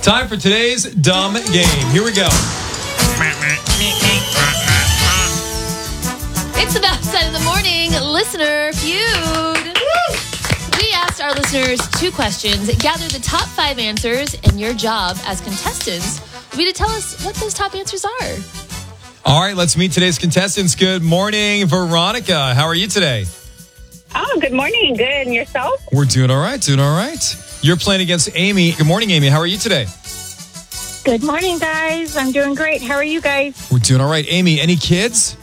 Time for today's dumb game. Here we go. It's about time in the morning. Listener feud. We asked our listeners 2 questions, gather the top 5 answers, and your job as contestants will be to tell us what those top answers are. All right, let's meet today's contestants. Good morning, Veronica. How are you today? Oh, good morning. Good. And yourself? We're doing all right, You're playing against Amy. Good morning, Amy. How are you today? Good morning, guys. I'm doing great. How are you guys? We're doing all right. Amy, any kids?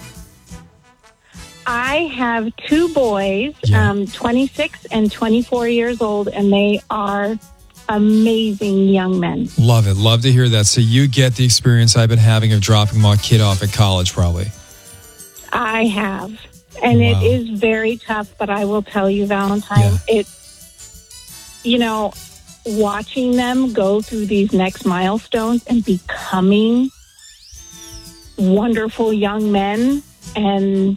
I have 2 boys, 26 and 24 years old, and they are amazing young men. Love it. Love to hear that. So you get the experience I've been having of dropping my kid off at college, probably. I have. And It is very tough, but I will tell you, Valentine, watching them go through these next milestones and becoming wonderful young men and,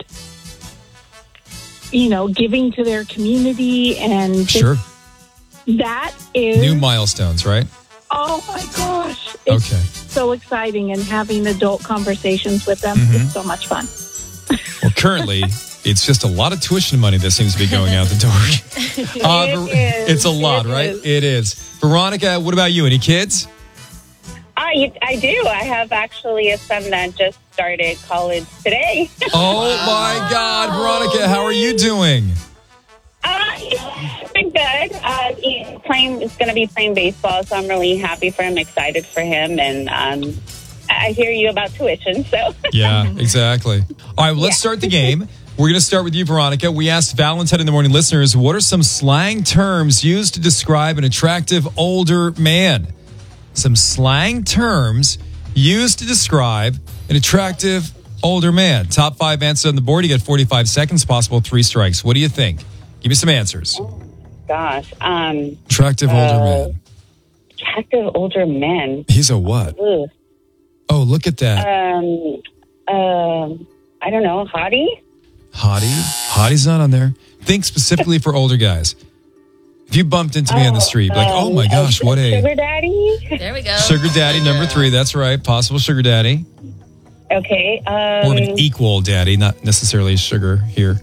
giving to their community and sure. That is new milestones, right? Oh my gosh. It's so exciting, and having adult conversations with them is so much fun. Well, currently, it's just a lot of tuition money that seems to be going out the door. It's a lot, right? It is. Veronica, what about you? Any kids? I do. I have actually a son that just started college today. Oh, my God. Veronica, how are you doing? He's been good. He's going to be playing baseball, so I'm really happy for him, excited for him, and I hear you about tuition, so. Yeah, exactly. All right, well, let's start the game. We're going to start with you, Veronica. We asked Valentine in the Morning listeners, what are some slang terms used to describe an attractive older man? Some slang terms used to describe an attractive older man. Top 5 answers on the board. You get 45 seconds, possible 3 strikes. What do you think? Give me some answers. Oh, gosh. Attractive older man. Attractive older men. He's a what? Ugh. Oh, look at that. I don't know. Hottie? Hottie's not on there. Think specifically for older guys. If you bumped into me on the street, like, oh my gosh, what a... Sugar daddy? There we go. Sugar daddy, number 3. That's right. Possible sugar daddy. Okay. Or an equal daddy, not necessarily sugar here.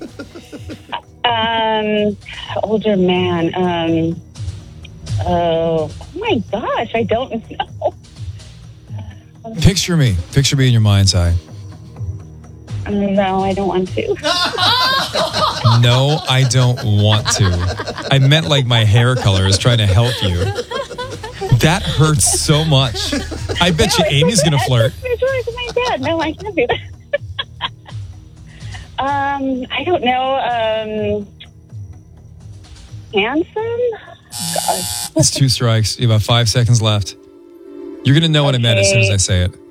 Older man. Oh my gosh, I don't know. Picture me in your mind's eye. No, I don't want to. No, I don't want to. I meant like my hair color is trying to help you. That hurts so much. I bet you Amy's going to flirt. My dad. No, I can't do that. I don't know. Handsome? Gosh. It's 2 strikes. You have about 5 seconds left. You're going to know what I meant as soon as I say it.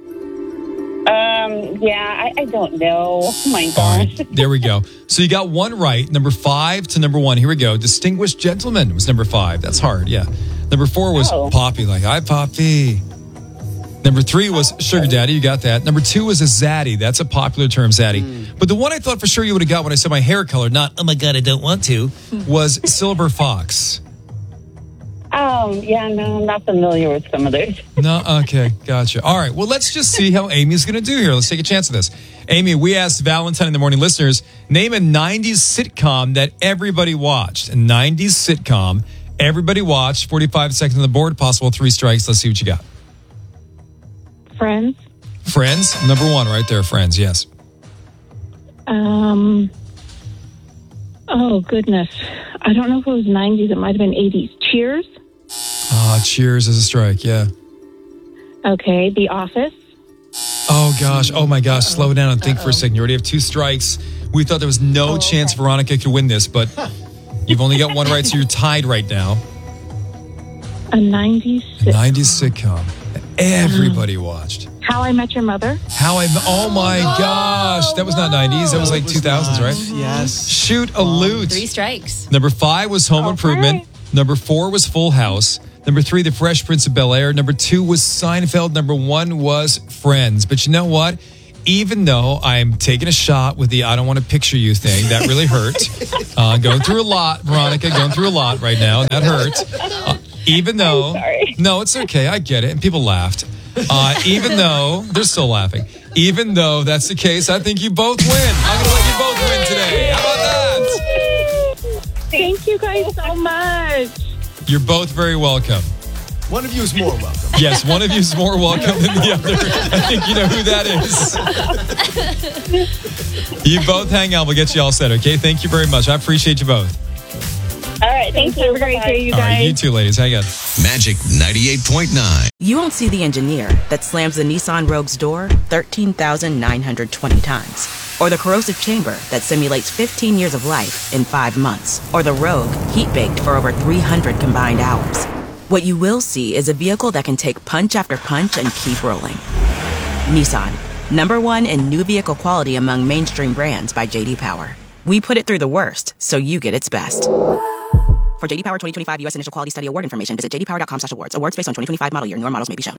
I don't know. Oh my gosh. All right, there we go. So you got 1 right. Number 5 to number 1. Here we go. Distinguished gentleman was number 5. That's hard, yeah. Number 4 was Poppy, like, hi, Poppy. Number 3 was sugar daddy. You got that. Number 2 was a zaddy. That's a popular term, zaddy. But the one I thought for sure you would have got when I said my hair color, not, oh my God, I don't want to, was silver fox. Oh, yeah, no, I'm not familiar with some of those. No, okay, gotcha. All right, well, let's just see how Amy's going to do here. Let's take a chance of this. Amy, we asked Valentine in the Morning listeners, name a 90s sitcom that everybody watched. A 90s sitcom everybody watched. 45 seconds on the board, possible 3 strikes. Let's see what you got. Friends. Friends, number 1 right there, Friends, yes. Oh, goodness. I don't know if it was 90s. It might have been 80s. Cheers? Cheers is a strike, yeah. Okay, The Office. Oh, gosh. Oh, my gosh. Slow down and think for a second. You already have 2 strikes. We thought there was no chance Veronica could win this, but you've only got 1 right, so you're tied right now. A 90s sitcom. A 90s sitcom that everybody watched. How I Met Your Mother. Oh, my gosh. That was not 90s. That was like 2000s, right? Yes. Shoot a loot. 3 strikes. Number 5 was Home Improvement. Number 4 was Full House. Number 3, The Fresh Prince of Bel-Air. Number 2 was Seinfeld. Number 1 was Friends. But you know what? Even though I'm taking a shot with the I don't want to picture you thing, that really hurt. Going through a lot, Veronica, going through a lot right now. That hurt. Even though, sorry. no, it's okay. I get it. And people laughed. Even though, they're still laughing. Even though that's the case, I think you both win. I'm going to let you both win today. How about that? Thank you guys so much. You're both very welcome. One of you is more welcome. Yes, one of you is more welcome than the other. I think you know who that is. You both hang out. We'll get you all set, okay? Thank you very much. I appreciate you both. All right, thank you. Have a great day, you All right, guys. you two ladies. Hang on. Magic 98.9. You won't see the engineer that slams the Nissan Rogue's door 13,920 times. Or the corrosive chamber that simulates 15 years of life in 5 months. Or the Rogue heat-baked for over 300 combined hours. What you will see is a vehicle that can take punch after punch and keep rolling. Nissan, #1 in new vehicle quality among mainstream brands by J.D. Power. We put it through the worst, so you get its best. For J.D. Power 2025 U.S. Initial Quality Study Award information, visit jdpower.com/awards. Awards based on 2025 model year. Newer models may be shown.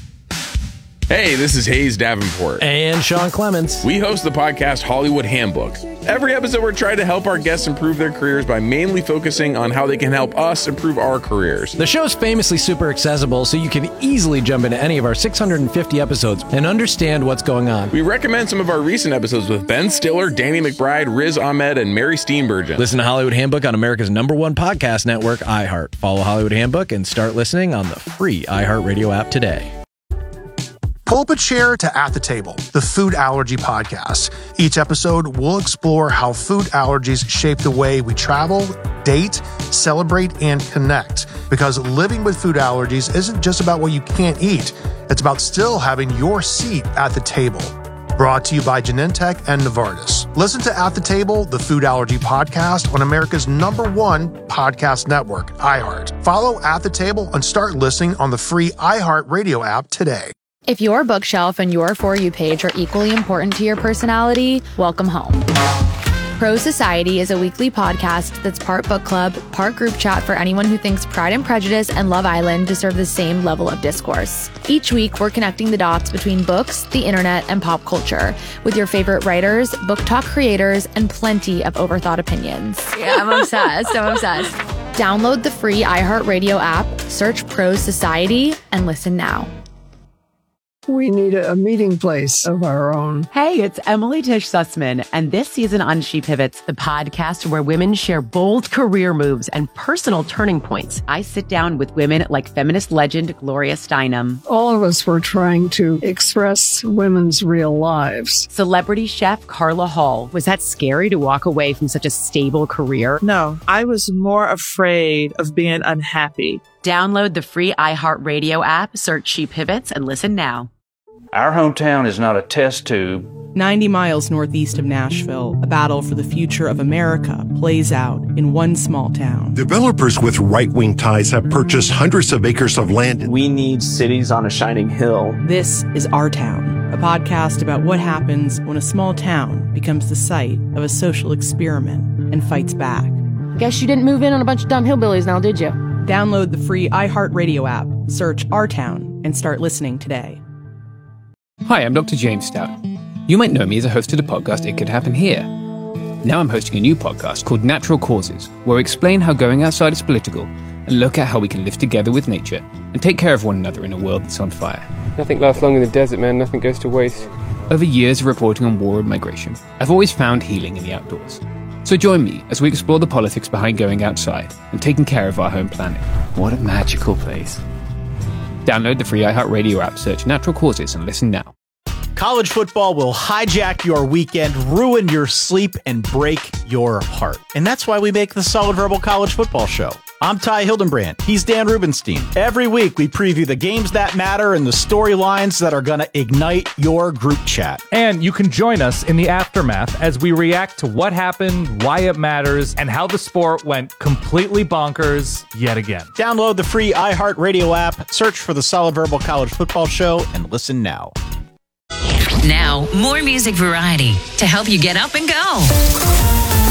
Hey, this is Hayes Davenport. And Sean Clements. We host the podcast Hollywood Handbook. Every episode, we're trying to help our guests improve their careers by mainly focusing on how they can help us improve our careers. The show's famously super accessible, so you can easily jump into any of our 650 episodes and understand what's going on. We recommend some of our recent episodes with Ben Stiller, Danny McBride, Riz Ahmed, and Mary Steenburgen. Listen to Hollywood Handbook on America's #1 podcast network, iHeart. Follow Hollywood Handbook and start listening on the free iHeartRadio app today. Pull up a chair to At the Table, the food allergy podcast. Each episode, we'll explore how food allergies shape the way we travel, date, celebrate, and connect. Because living with food allergies isn't just about what you can't eat. It's about still having your seat at the table. Brought to you by Genentech and Novartis. Listen to At the Table, the food allergy podcast on America's #1 podcast network, iHeart. Follow At the Table and start listening on the free iHeart Radio app today. If your bookshelf and your For You page are equally important to your personality, welcome home. Pro Society is a weekly podcast that's part book club, part group chat for anyone who thinks Pride and Prejudice and Love Island deserve the same level of discourse. Each week, we're connecting the dots between books, the internet, and pop culture with your favorite writers, book talk creators, and plenty of overthought opinions. Yeah, I'm obsessed. Download the free iHeartRadio app, search Pro Society, and listen now. We need a meeting place of our own. Hey, it's Emily Tish Sussman, and this season on She Pivots, the podcast where women share bold career moves and personal turning points. I sit down with women like feminist legend Gloria Steinem. All of us were trying to express women's real lives. Celebrity chef Carla Hall. Was that scary to walk away from such a stable career? No, I was more afraid of being unhappy. Download the free iHeartRadio app, search She Pivots, and listen now. Our hometown is not a test tube. 90 miles northeast of Nashville, a battle for the future of America plays out in one small town. Developers with right-wing ties have purchased hundreds of acres of land. We need cities on a shining hill. This is Our Town, a podcast about what happens when a small town becomes the site of a social experiment and fights back. Guess you didn't move in on a bunch of dumb hillbillies now, did you? Download the free iHeartRadio app, search Our Town, and start listening today. Hi, I'm Dr. James Stout. You might know me as a host of the podcast It Could Happen Here. Now I'm hosting a new podcast called Natural Causes, where I explain how going outside is political and look at how we can live together with nature and take care of one another in a world that's on fire. Nothing lasts long in the desert, man. Nothing goes to waste. Over years of reporting on war and migration, I've always found healing in the outdoors. So join me as we explore the politics behind going outside and taking care of our home planet. What a magical place. Download the free iHeartRadio app, search Natural Causes, and listen now. College football will hijack your weekend, ruin your sleep, and break your heart. And that's why we make the Solid Verbal College Football Show. I'm Ty Hildenbrand. He's Dan Rubenstein. Every week, we preview the games that matter and the storylines that are going to ignite your group chat. And you can join us in the aftermath as we react to what happened, why it matters, and how the sport went completely bonkers yet again. Download the free iHeartRadio app, search for the Solid Verbal College Football Show, and listen now. Now, more music variety to help you get up and go.